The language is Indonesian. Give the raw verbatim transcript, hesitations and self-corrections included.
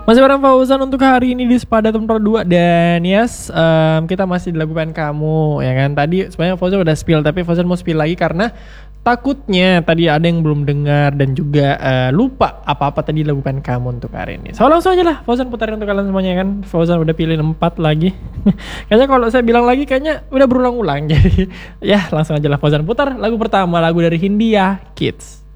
Masih bareng Fauzan untuk hari ini di Sepada Tempat dua. Dan yes, um, kita masih di Lagu Pengen Kamu, ya kan. Tadi sebenarnya Fauzan udah spill, tapi Fauzan mau spill lagi karena takutnya tadi ada yang belum dengar dan juga uh, lupa apa-apa tadi Lagu Pengen Kamu untuk hari ini. So langsung aja lah Fauzan putarin untuk kalian semuanya, kan. Fauzan udah pilih empat lagi. Kayaknya kalau saya bilang lagi kayaknya udah berulang-ulang. Jadi ya langsung aja lah Fauzan putar lagu pertama, lagu dari Hindia Kids.